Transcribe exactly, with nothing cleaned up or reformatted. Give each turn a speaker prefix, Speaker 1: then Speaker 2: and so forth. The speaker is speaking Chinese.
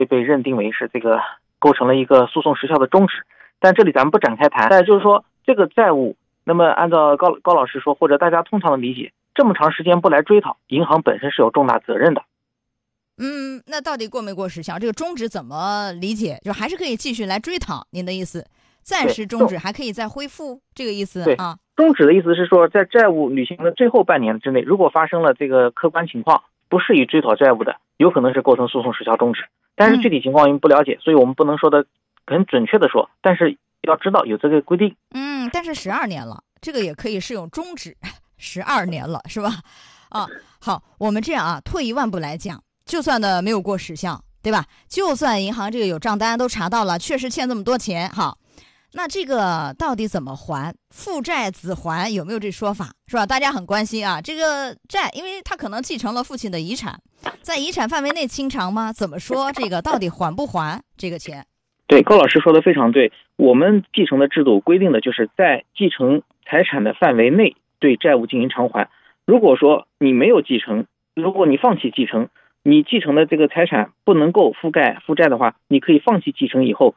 Speaker 1: 被认定为是这个构成了一个诉讼时效的终止。但这里咱们不展开谈，但就是说这个债务，那么按照高高老师说，或者大家通常的理解，这么长时间不来追讨，银行本身是有重大责任的。
Speaker 2: 嗯，那到底过没过时效？这个终止怎么理解？就还是可以继续来追讨？您的意思，暂时终止还可以再恢复，这个意思
Speaker 1: 对
Speaker 2: 啊？
Speaker 1: 终止的意思是说，在债务履行的最后半年之内，如果发生了这个客观情况不适宜追讨债务的，有可能是构成诉讼时效终止。但是具体情况因为不了解，所以我们不能说的很准确的说，但是要知道有这个规定。
Speaker 2: 嗯，但是十二年了，这个也可以适用终止，十二年了是吧？啊，好，我们这样啊，退一万步来讲，就算呢没有过时效，对吧？就算银行这个有账单都查到了，确实欠这么多钱，好，那这个到底怎么还？父债子还有没有这说法，是吧？大家很关心啊，这个债，因为他可能继承了父亲的遗产，在遗产范围内清偿吗？怎么说这个到底还不还这个钱？
Speaker 1: 对，高老师说的非常对。我们继承的制度规定的就是在继承财产的范围内对债务进行偿还。如果说你没有继承，如果你放弃继承，你继承的这个财产不能够覆盖负债的话，你可以放弃继承以后